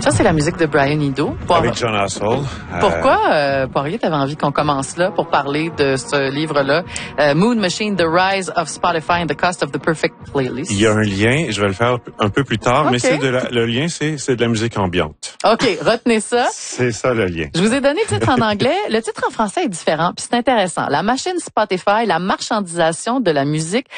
Ça, c'est la musique de Brian Eno. Avec John Hassel. Pourquoi, Poirier, t'avais envie qu'on commence là pour parler de ce livre-là, Moon Machine, The Rise of Spotify and the Cost of the Perfect Playlist? Il y a un lien, je vais le faire un peu plus tard, Okay. mais le lien, c'est de la musique ambiante. OK, retenez ça. C'est ça le lien. Je vous ai donné le titre en anglais. Le titre en français est différent, puis c'est intéressant. La machine Spotify, la marchandisation de la musique